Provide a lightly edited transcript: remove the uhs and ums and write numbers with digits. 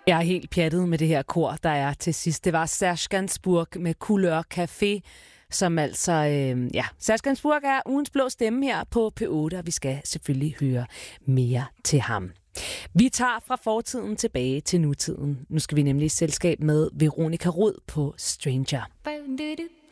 Jeg er helt pjattet med det her kor, der er til sidst. Det var Serge Gainsbourg med Couleur Café, som altså... Serge Gainsbourg er ugens blå stemme her på P8, og vi skal selvfølgelig høre mere til ham. Vi tager fra fortiden tilbage til nutiden. Nu skal vi nemlig i selskab med Veronica Rod på Stranger.